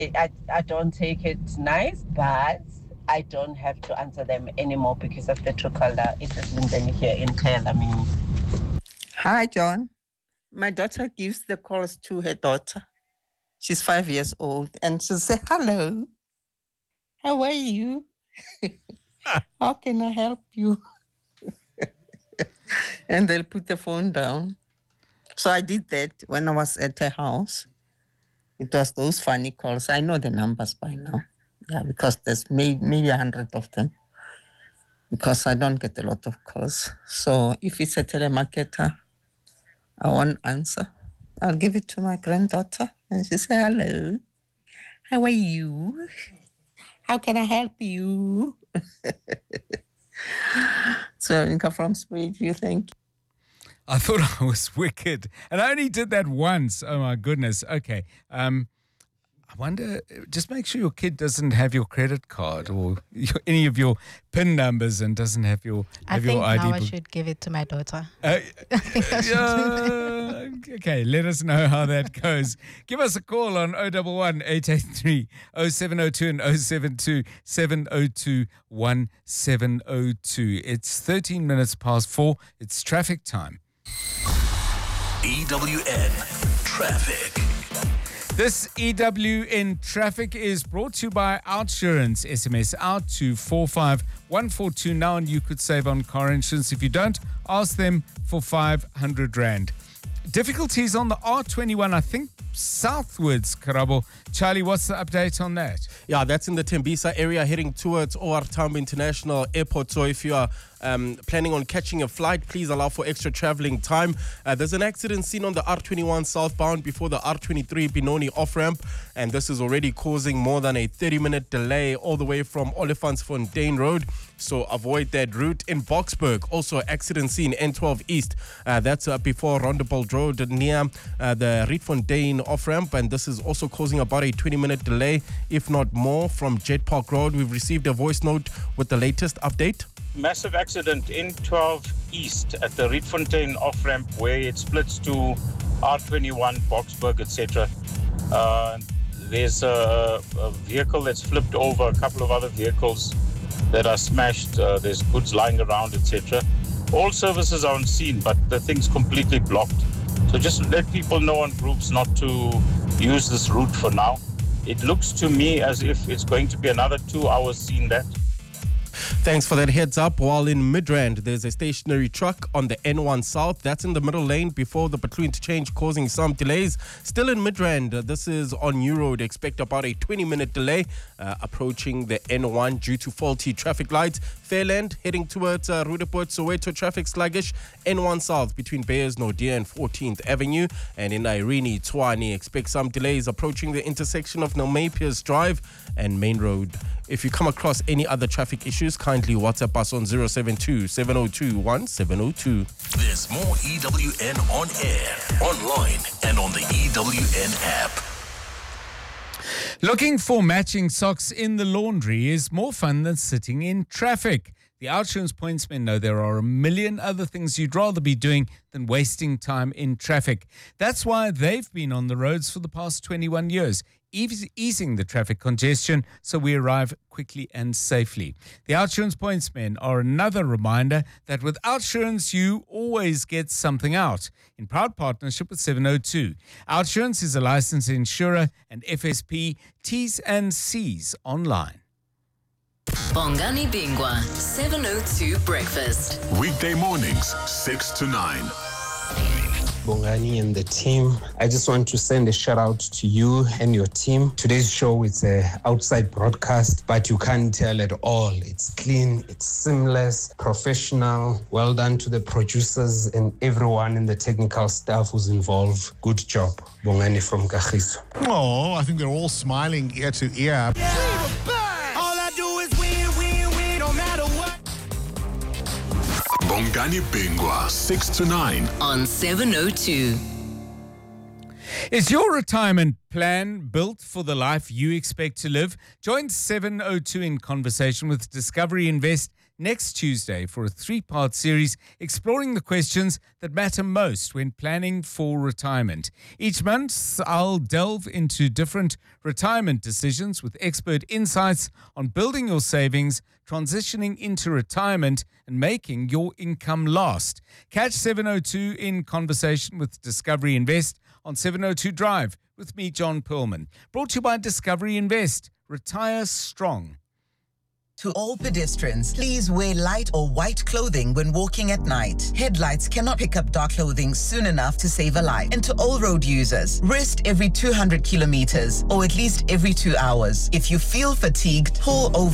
I don't take it nice, but I don't have to answer them anymore because of the Truecaller. It is Linden here in Taylor. Hi, John. My daughter gives the calls to her daughter. She's 5 years old, and she'll say, hello, how are you? How can I help you? And they'll put the phone down. So I did that when I was at her house. It was those funny calls. I know the numbers by now. Yeah, because there's maybe 100 of them. Because I don't get a lot of calls. So if it's a telemarketer, I won't answer. I'll give it to my granddaughter. And she say, hello, how are you? How can I help you? So, Inka from Speed, you think? I thought I was wicked. And I only did that once. Oh, my goodness. Okay. I wonder, just make sure your kid doesn't have your credit card or any of your PIN numbers and doesn't have your I think your ID now I should give it to my daughter. Okay, let us know how that goes. Give us a call on 011 883 0702 and 072 702 1702. It's 13 minutes past 4. It's traffic time. EWN Traffic. This EWN Traffic is brought to you by Outsurance. SMS out to 451429 now and you could save on car insurance. If you don't, ask them for 500 Rand. Difficulties on the R21, I think, southwards, Karabo. Charlie, what's the update on that? Yeah, that's in the Tembisa area heading towards OR Tambo International Airport. So if you are planning on catching a flight, please allow for extra traveling time. There's an accident seen on the R21 southbound before the R23 Benoni off-ramp, and this is already causing more than a 30-minute delay all the way from Olifantsfontein Road. So avoid that route. In Boksburg, also accident seen N12 East. That's before Rondebold Road near the Rietfontein off-ramp, and this is also causing about a 20-minute delay, if not more, from Jet Park Road. We've received a voice note with the latest update. Massive accident in 12 East at the Rietfontein off-ramp where it splits to R21, Boksburg, etc. There's a vehicle that's flipped over, a couple of other vehicles that are smashed. There's goods lying around, etc. All services are on scene, but the thing's completely blocked. So just let people know on groups not to use this route for now. It looks to me as if it's going to be another 2 hours seeing that. Thanks for that heads up. While in Midrand, there's a stationary truck on the N1 South. That's in the middle lane before the Batoon interchange, causing some delays. Still in Midrand, this is on New Road. Expect about a 20-minute delay approaching the N1 due to faulty traffic lights. Fairland heading towards Rudaport, Soweto, traffic sluggish. N1 South between Beyers Naudé and 14th Avenue. And in Irene, Tshwane, expect some delays approaching the intersection of Nelmapiers Drive and Main Road. If you come across any other traffic issues, kindly WhatsApp us on 072 702 1702. There's more EWN on air, online, and on the EWN app. Looking for matching socks in the laundry is more fun than sitting in traffic. The Outsurance pointsmen know there are a million other things you'd rather be doing than wasting time in traffic. That's why they've been on the roads for the past 21 years, easing the traffic congestion so we arrive quickly and safely. The Outsurance pointsmen are another reminder that with Outsurance, you always get something out. In proud partnership with 702. Outsurance is a licensed insurer and FSP, T's and C's online. Bongani Bingwa, 702 Breakfast. Weekday mornings, 6 to 9. Bongani and the team, I just want to send a shout out to you and your team. Today's show is an outside broadcast, but you can't tell at all. It's clean, it's seamless, professional. Well done to the producers and everyone in the technical staff who's involved. Good job. Bongani from Kagiso. Oh, I think they're all smiling ear to ear. Yeah. Bongani Bingwa, 6 to 9. On 702. Is your retirement plan built for the life you expect to live? Join 702 in conversation with Discovery Invest next Tuesday for a 3-part series exploring the questions that matter most when planning for retirement. Each month, I'll delve into different retirement decisions with expert insights on building your savings, transitioning into retirement, and making your income last. Catch 702 in conversation with Discovery Invest on 702 Drive with me, John Perlman. Brought to you by Discovery Invest. Retire strong. To all pedestrians, please wear light or white clothing when walking at night. Headlights cannot pick up dark clothing soon enough to save a life. And to all road users, rest every 200 kilometers or at least every 2 hours. If you feel fatigued, pull over.